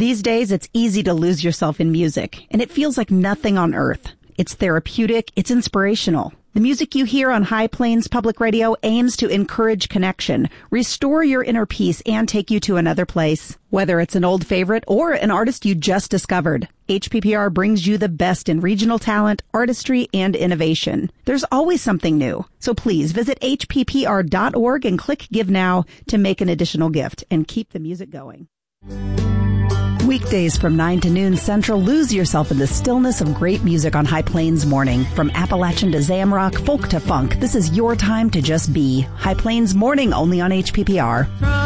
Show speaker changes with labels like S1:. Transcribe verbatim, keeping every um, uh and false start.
S1: These days, it's easy to lose yourself in music, and it feels like nothing on earth. It's therapeutic, it's inspirational. The music you hear on High Plains Public Radio aims to encourage connection, restore your inner peace, and take you to another place. Whether it's an old favorite or an artist you just discovered, H P P R brings you the best in regional talent, artistry, and innovation. There's always something new. So please visit H P P R dot org and click Give Now to make an additional gift and keep the music going. Weekdays from nine to noon Central, lose yourself in the stillness of great music on High Plains Morning. From Appalachian to Zamrock, folk to funk, this is your time to just be. High Plains Morning, only on H P P R.